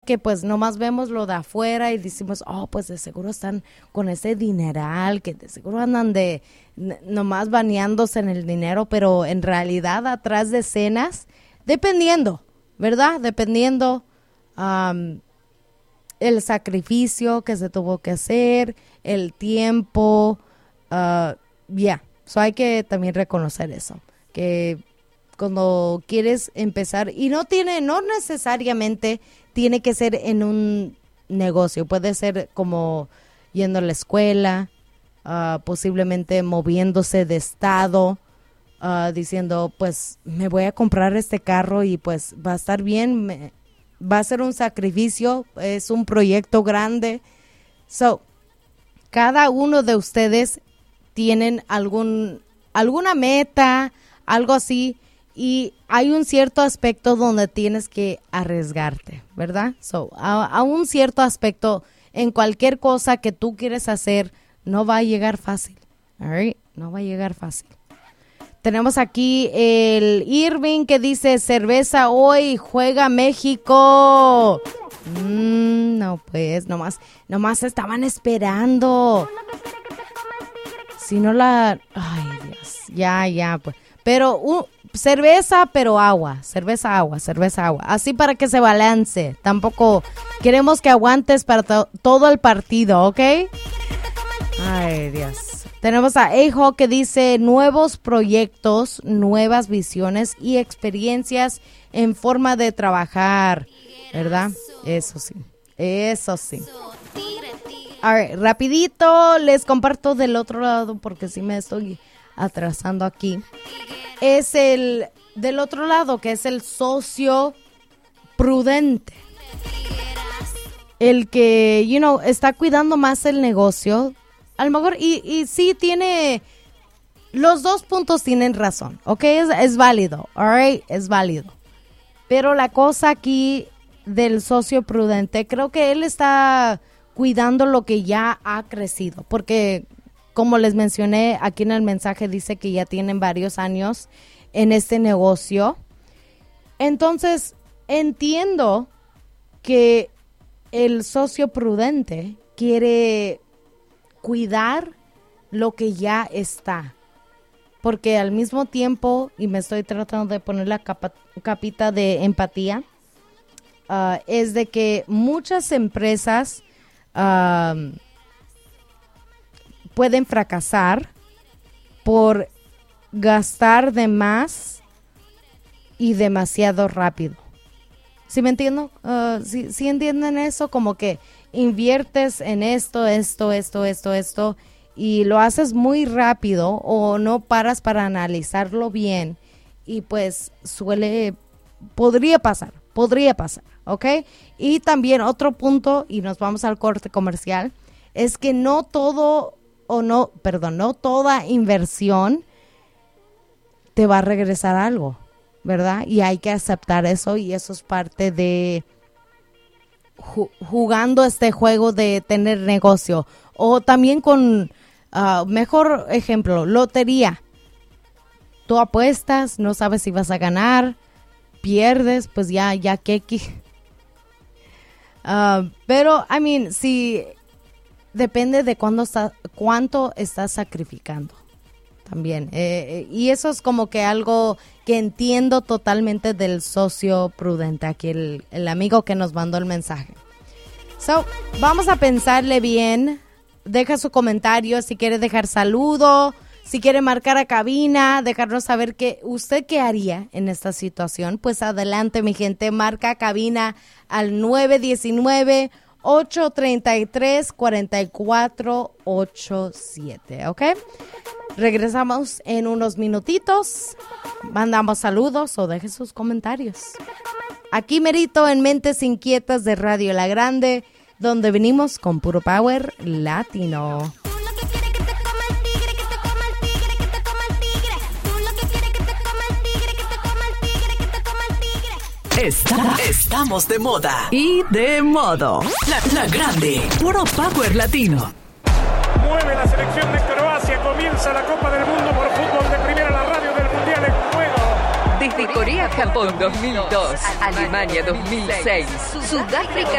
que pues nomás vemos lo de afuera y decimos, oh, pues de seguro están con ese dineral, que de seguro andan nomás bañándose en el dinero, pero en realidad atrás de escenas, dependiendo, ¿verdad? Dependiendo el sacrificio que se tuvo que hacer, el tiempo, so hay que también reconocer eso, que cuando quieres empezar, y no necesariamente tiene que ser en un negocio, puede ser como yendo a la escuela, posiblemente moviéndose de estado, diciendo, pues me voy a comprar este carro y pues va a estar bien, va a ser un sacrificio, es un proyecto grande. So, cada uno de ustedes tienen alguna meta, algo así, y hay un cierto aspecto donde tienes que arriesgarte, ¿verdad? So, a un cierto aspecto, en cualquier cosa que tú quieres hacer, no va a llegar fácil, all right? No va a llegar fácil. Tenemos aquí el Irving que dice, cerveza hoy, juega México. No, pues, nomás estaban esperando. Si no ay, Dios, ya, pues. Pero cerveza, pero agua, cerveza, agua. Así para que se balance. Tampoco queremos que aguantes para todo el partido, ¿ok? Ay, Dios. Tenemos a Ejo que dice, nuevos proyectos, nuevas visiones y experiencias en forma de trabajar, ¿verdad? Eso sí. A ver, rapidito les comparto del otro lado porque sí me estoy atrasando aquí. Es del otro lado, que es el socio prudente. El que, está cuidando más el negocio. A lo mejor, y sí tiene, los dos puntos tienen razón, ¿ok? Es válido, all right, es válido. Pero la cosa aquí del socio prudente, creo que él está cuidando lo que ya ha crecido, porque como les mencioné aquí en el mensaje, dice que ya tienen varios años en este negocio. Entonces, entiendo que el socio prudente quiere cuidar lo que ya está, porque al mismo tiempo, y me estoy tratando de poner la capita de empatía, es de que muchas empresas pueden fracasar por gastar de más y demasiado rápido. ¿Sí me entiendo? ¿Sí entienden eso? Como que inviertes en esto, y lo haces muy rápido o no paras para analizarlo bien y pues podría pasar, ¿ok? Y también otro punto, y nos vamos al corte comercial, es que no toda inversión te va a regresar algo, ¿verdad? Y hay que aceptar eso, y eso es parte de jugando este juego de tener negocio. O también con, mejor ejemplo, lotería. Tú apuestas, no sabes si vas a ganar, pierdes, pues ya keki. Pero, sí, depende de cuánto estás sacrificando también. Y eso es como que algo que entiendo totalmente del socio prudente, aquí el amigo que nos mandó el mensaje. So, vamos a pensarle bien. Deja su comentario si quiere dejar saludo, si quiere marcar a cabina, dejarnos saber qué haría en esta situación. Pues adelante, mi gente, marca a cabina al 919-833-4487, ¿ok? Regresamos en unos minutitos, mandamos saludos o deje sus comentarios. Aquí merito en Mentes Inquietas de Radio La Grande, donde venimos con puro power latino. Estamos de moda y de modo. La Grande, puro power latino. Mueve la selección de Croacia, comienza la Copa del Mundo por fútbol de primera, la radio del Mundial en juego. Desde Corea-Japón 2002, Alemania 2006, Sudáfrica